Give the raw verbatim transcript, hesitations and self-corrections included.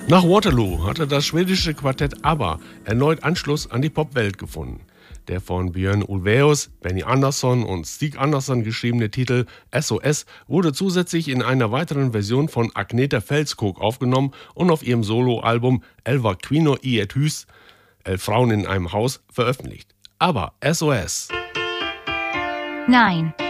Nach Waterloo hatte das schwedische Quartett ABBA erneut Anschluss an die Popwelt gefunden. Der von Björn Ulvaeus, Benny Andersson und Stig Andersson geschriebene Titel S O S wurde zusätzlich in einer weiteren Version von Agneta Fältskog aufgenommen und auf ihrem Soloalbum Elva Kvinnor i ett hus, Elf Frauen in einem Haus, veröffentlicht. Aber S O S. nine